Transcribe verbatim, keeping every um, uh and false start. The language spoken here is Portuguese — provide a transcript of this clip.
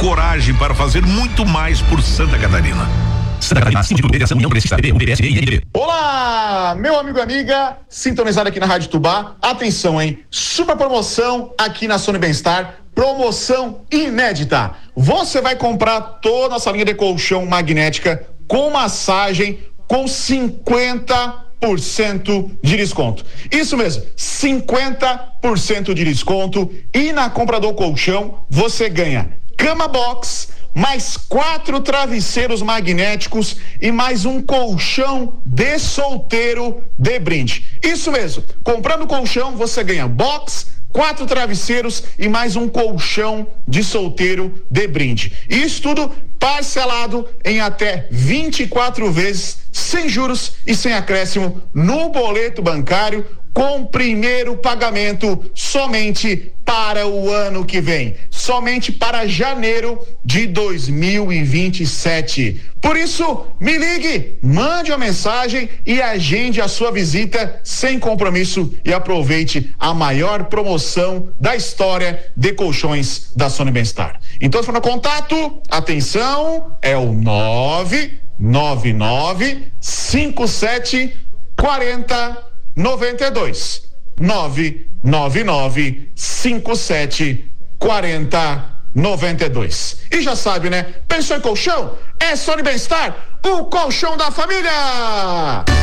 coragem para fazer muito mais por Santa Catarina. Santa Catarina, Síndico, Federação União Progressista, B B, U B S e I N B. Olá, meu amigo e amiga, sintonizado aqui na Rádio Tubá. Atenção, hein? Super promoção aqui na Sony Bem-Estar. Promoção inédita. Você vai comprar toda a nossa linha de colchão magnética com massagem com cinquenta por cento de desconto. Isso mesmo, cinquenta por cento de desconto. E na compra do colchão você ganha cama box, mais quatro travesseiros magnéticos e mais um colchão de solteiro de brinde. Isso mesmo, comprando colchão você ganha box, quatro travesseiros e mais um colchão de solteiro de brinde. Isso tudo parcelado em até vinte e quatro vezes, sem juros e sem acréscimo no boleto bancário, com primeiro pagamento somente para o ano que vem, somente para janeiro de dois mil e vinte e sete. Por isso, me ligue, mande uma mensagem e agende a sua visita sem compromisso e aproveite a maior promoção da história de colchões da Sony Bem-Estar. Então, se for no contato, atenção, é o nove nove nove cinco sete quatro zero noventa e dois. nove nove nove cinco sete quatro zero noventa e dois. E já sabe, né? Pensou em colchão? É Sony Bem-Estar, o colchão da família!